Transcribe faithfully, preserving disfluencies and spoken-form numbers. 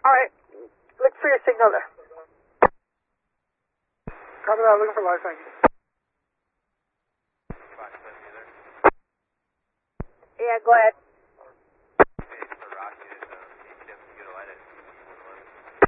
All right. Look for your signal there. Copy that. Looking for live. Thank you. Yeah, go ahead.